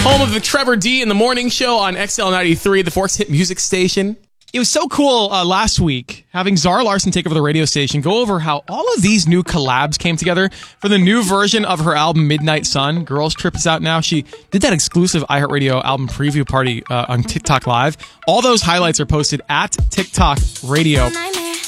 Home of the Trevor D in the Morning Show on XL93, the Force Hit Music Station. It was so cool last week having Zara Larsson take over the radio station, go over how all of these new collabs came together for the new version of her album Midnight Sun. Girls Trip is out now. She did that exclusive iHeartRadio album preview party on TikTok Live. All those highlights are posted at TikTok Radio.